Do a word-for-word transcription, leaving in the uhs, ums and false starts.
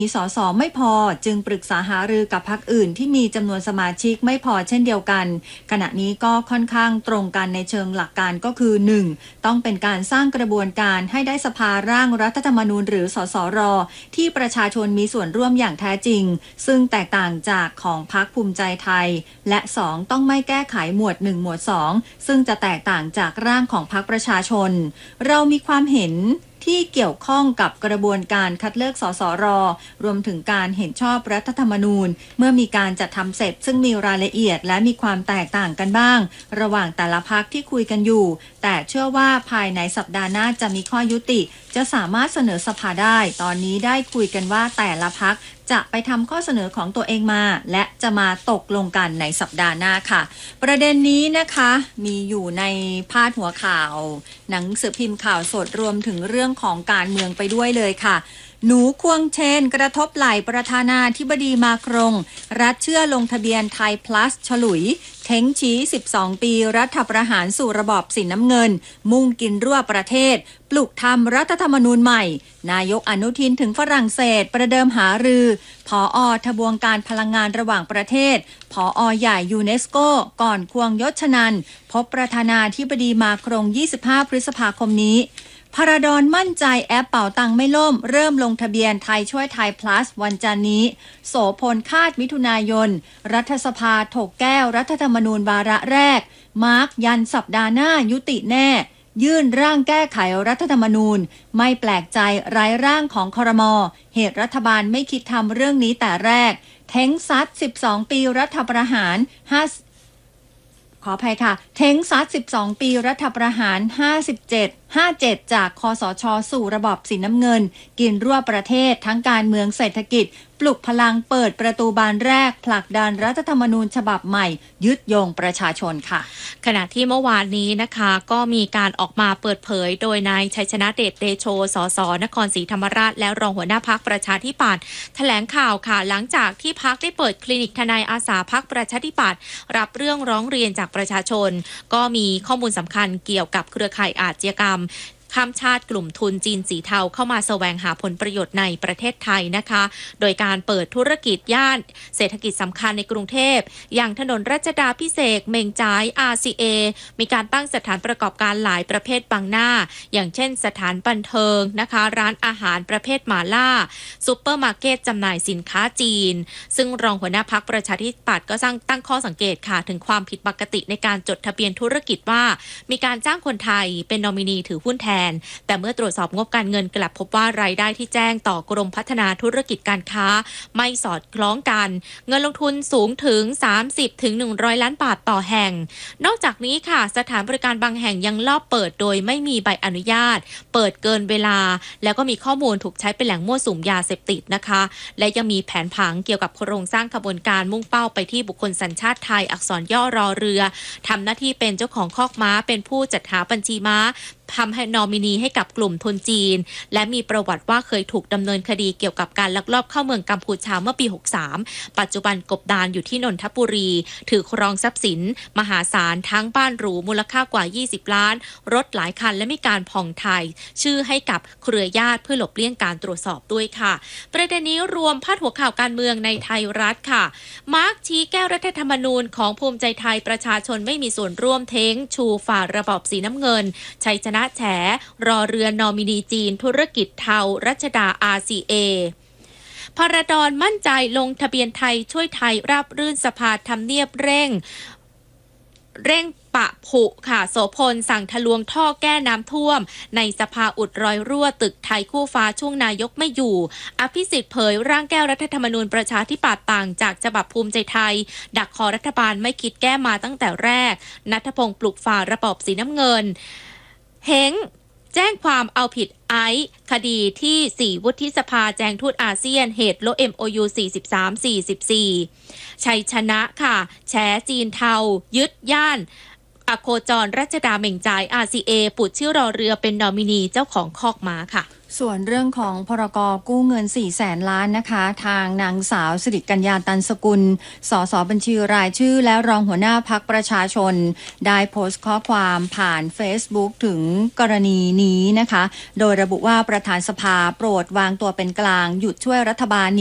สสไม่พอจึงปรึกษาหารือกับพรรคอื่นที่มีจำนวนสมาชิกไม่พอเช่นเดียวกันขณะนี้ก็ค่อนข้างตรงกันในเชิงหลักการก็คือ หนึ่ง. ต้องเป็นการสร้างกระบวนการให้ได้สภาร่างรัฐธรรมนูญหรือสสรที่ประชาชนมีส่วนร่วมอย่างแท้จริงซึ่งแตกต่างจากของพรรคภูมิใจไทยและ สอง. ต้องไม่แก้ไขหมวดหนึ่งหมวดสองซึ่งจะแตกต่างจากร่างของพรรคประชาชนเรามีความเห็นที่เกี่ยวข้องกับกระบวนการคัดเลือกสสรรวมถึงการเห็นชอบรัฐธรรมนูญเมื่อมีการจัดทำเสร็จซึ่งมีรายละเอียดและมีความแตกต่างกันบ้างระหว่างแต่ละพรรคที่คุยกันอยู่แต่เชื่อว่าภายในสัปดาห์หน้าจะมีข้อยุติจะสามารถเสนอสภาได้ตอนนี้ได้คุยกันว่าแต่ละพรรคจะไปทำข้อเสนอของตัวเองมาและจะมาตกลงกันในสัปดาห์หน้าค่ะประเด็นนี้นะคะมีอยู่ในพาดหัวข่าวหนังสือพิมพ์ข่าวสดรวมถึงเรื่องของการเมืองไปด้วยเลยค่ะหนูควงเชนกระทบไหล่ประธานาธิบดีมาครงรัฐเชื่อลงทะเบียนไทยพลัสฉลุยเท้งชี้สิบสองปีรัฐประหารสู่ระบอบสีน้ำเงินมุ่งกินรั่วประเทศปลุกทำรัฐธรรมนูญใหม่นายกอนุทินถึงฝรั่งเศสประเดิมหารือผอ.ทบวงการพลังงานระหว่างประเทศผอ.ใหญ่ยูเนสโกก่อนควงยศนันท์พบประธานาธิบดีมาครงยี่สิบห้าพฤษภาคมนี้พาราดอนมั่นใจแอปเป่าตังไม่ล่มเริ่มลงทะเบียนไทยช่วยไทย plus วันจันนี้โสพลคาดมิถุนายนรัฐสภาถกแก้วรัฐธรรมนูญวาระแรกมาร์กยันสัปดาห์หน้ายุติแน่ยื่นร่างแก้ไขรัฐธรรมนูญไม่แปลกใจไร้ร่างของครม.เหตุรัฐบาลไม่คิดทำเรื่องนี้แต่แรกเท้งซัดสิบสองปีรัฐประหารห้าขออภัยค่ะเท้งซัดสิบสองปีรัฐประหารห้าสิบเจ็ด ห้าสิบเจ็ดจากคสช.สู่ระบอบสีน้ำเงินกินรั่วประเทศทั้งการเมืองเศรษฐกิจปลุกพลังเปิดประตูบานแรกผลักดันรัฐธรรมนูญฉบับใหม่ยึดโยงประชาชนค่ะขณะที่เมื่อวานนี้นะคะก็มีการออกมาเปิดเผยโดยนายชัยชนะเดชเดโชสสนครศรีธรรมราชและรองหัวหน้าพรรคประชาธิปัตย์แถลงข่าวค่ะหลังจากที่พรรคได้เปิดคลินิกทนายอาสาพรรคประชาธิปัตย์รับเรื่องร้องเรียนจากประชาชนก็มีข้อมูลสำคัญเกี่ยวกับเครือข่ายอาชญากรรมข้ามชาติกลุ่มทุนจีนสีเทาเข้ามาแสวงหาผลประโยชน์ในประเทศไทยนะคะโดยการเปิดธุรกิจย่านเศรษฐกิจสำคัญในกรุงเทพอย่างถนนรัชดาภิเษกเมงจ้าย อาร์ ซี เอ มีการตั้งสถานประกอบการหลายประเภทบังหน้าอย่างเช่นสถานบันเทิงนะคะร้านอาหารประเภทหม่าล่าซุปเปอร์มาร์เก็ตจำหน่ายสินค้าจีนซึ่งรองหัวหน้าพรรคประชาธิปัตย์ก็สร้างตั้งข้อสังเกตค่ะถึงความผิดปกติในการจดทะเบียนธุรกิจว่ามีการจ้างคนไทยเป็นนอมินีถือหุ้นแทนแต่เมื่อตรวจสอบงบการเงินกลับพบว่ารายได้ที่แจ้งต่อกรมพัฒนาธุรกิจการค้าไม่สอดคล้องกันเงินลงทุนสูงถึง สามสิบถึงหนึ่งร้อย ล้านบาทต่อแห่งนอกจากนี้ค่ะสถานบริการบางแห่งยังลอบเปิดโดยไม่มีใบอนุญาตเปิดเกินเวลาแล้วก็มีข้อมูลถูกใช้เป็นแหล่งมั่วสุมยาเสพติดนะคะและยังมีแผนผังเกี่ยวกับโครงสร้างขบวนการมุ่งเป้าไปที่บุคคลสัญชาติไทยอักษรย่อรอเรือทำหน้าที่เป็นเจ้าของคอกม้าเป็นผู้จัดหาบัญชีม้าทำให้นอมินีให้กับกลุ่มทุนจีนและมีประวัติว่าเคยถูกดำเนินคดีเกี่ยวกับการลักลอบเข้าเมืองกัมพูชาเมื่อปีหกสามปัจจุบันกบดานอยู่ที่นนทบุรีถือครองทรัพย์สินมหาศาลทั้งบ้านหรูมูลค่ากว่ายี่สิบล้านรถหลายคันและมีการผ่องถ่ายชื่อให้กับเครือญาติเพื่อหลบเลี่ยงการตรวจสอบด้วยค่ะประเด็นนี้รวมพาดหัวข่าวการเมืองในไทยรัฐค่ะมาร์กชี้แก้รัฐธรรมนูญของภูมิใจไทยประชาชนไม่มีส่วนร่วมเท้งชูฝ่าระบอบสีน้ำเงินชัยชนะแฉรอเรือนอมินีจีนธุรกิจเทารัชดา อาร์ ซี เอ พาราดอนมั่นใจลงทะเบียนไทยช่วยไทยราบรื่นสภาทำเนียบเร่งเร่งปะผุค่ะโสพลสั่งทะลวงท่อแก้น้ำท่วมในสภาอุดรอยรั่วตึกไทยคู่ฟ้าช่วงนายกไม่อยู่อภิสิทธิ์เผยร่างแก้รัฐธรรมนูญประชาธิปัตย์ต่างจากฉบับภูมิใจไทยดักคอรัฐบาลไม่คิดแก้มาตั้งแต่แรกณัฐพงษ์ปลุกฝ่าระบอบสีน้ำเงินเฮงแจ้งความเอาผิดไอซ์คดีที่สี่วุฒิสภาแจงทูตอาเซียนเหตุโล เอ็ม โอ ยู สี่สิบสาม สี่สิบสี่ชัยชนะค่ะแฉจีนเทายึดย่านอโคจรรัชดาเม่งจ่าย อาร์ ซี เอ ปุดชื่อรอเรือเป็นนอมินีเจ้าของคอกม้าค่ะส่วนเรื่องของพรกกู้เงินสี่แสนล้านนะคะทางนางสาวสิริกัญญาตันสกุลสสบัญชีรายชื่อและรองหัวหน้าพรรคประชาชนได้โพสต์ข้อความผ่าน Facebook ถึงกรณีนี้นะคะโดยระบุว่าประธานสภาโปรดวางตัวเป็นกลางหยุดช่วยรัฐบาล